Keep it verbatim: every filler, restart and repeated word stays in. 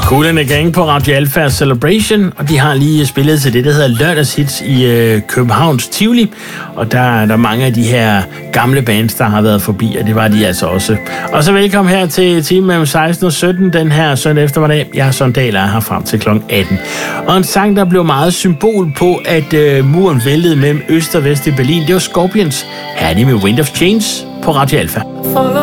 Kool and the Gang på Radio Alpha Celebration, og de har lige spillet til det, der hedder Lørdagshits i øh, Københavns Tivoli, og der er der mange af de her gamle bands, der har været forbi, og det var de altså også. Og så velkommen her til timen mellem seksten og sytten, den her søndag eftermiddag. Jeg er Søren Dahl, er her frem til klokken atten. Og en sang, der blev meget symbol på, at øh, muren væltede mellem øst og vest i Berlin, det var Scorpions. Her er de med Wind of Change på Radio Alpha.